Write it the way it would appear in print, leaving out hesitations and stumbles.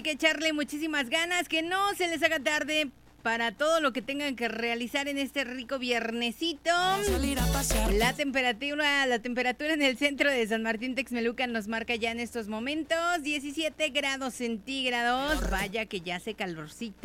que echarle muchísimas ganas, que no se les haga tarde para todo lo que tengan que realizar en este rico viernesito. La temperatura en el centro de San Martín Texmelucan nos marca ya en estos momentos 17 grados centígrados. Vaya que ya hace calorcito.